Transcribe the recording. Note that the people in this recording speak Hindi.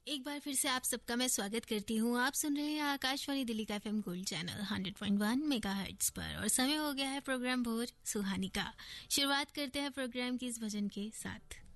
एक बार फिर से आप सबका मैं स्वागत करती हूँ। आप सुन रहे हैं आकाशवाणी दिल्ली का FM गोल्ड चैनल 100.1 मेगाहर्ट्ज पर और समय हो गया है प्रोग्राम भोर सुहानी का। शुरुआत करते हैं प्रोग्राम की इस भजन के साथ।